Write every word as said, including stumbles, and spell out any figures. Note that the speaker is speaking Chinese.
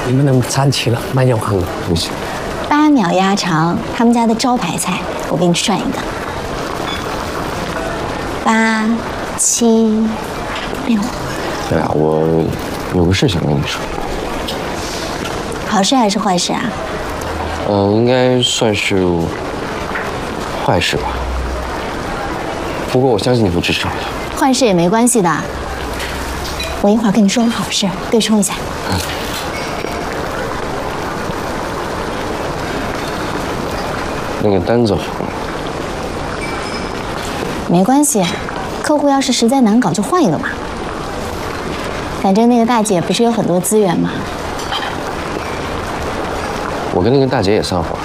你们能站起了，慢点喝。 不行。 八秒鸭肠，他们家的招牌菜，我给你涮一个。八七六。 对啊，我有个事想跟你说。 好事还是坏事啊？ 嗯，应该算是坏事吧。不过我相信你会支持我的。 坏事也没关系的。我一会儿跟你说个好事，对冲一下。 嗯。那个单子好吗？ 没关系，客户要是实在难搞，就换一个嘛。反正那个大姐不是有很多资源吗？ 我跟那个大姐也散伙了。